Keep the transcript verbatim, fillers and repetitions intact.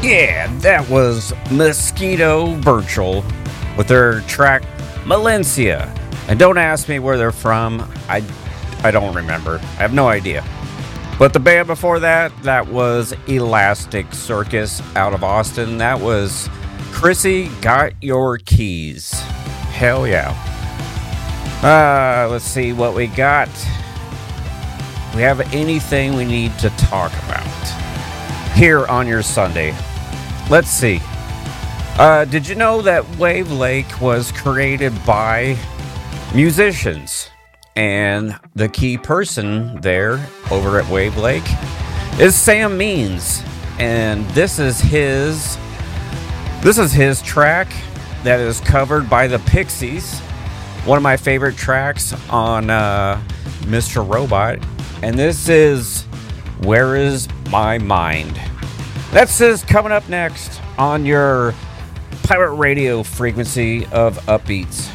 Yeah, that was Mosquito Virtual with their track Valencia. And don't ask me where they're from. I, I don't remember. I have no idea. But the band before that, that was Elastic Circus out of Austin. That was Chrissy Got Your Keys. Hell yeah. Uh, let's see what we got. We have anything we need to talk about here on your Sunday. Let's see. Uh, did you know that Wave Lake was created by musicians? And the key person there over at Wave Lake is Sam Means. And this is his this is his track that is covered by the Pixies. One of my favorite tracks on uh, Mister Robot. And this is Where Is My Mind? That's is coming up next on your pirate radio frequency of upbeats.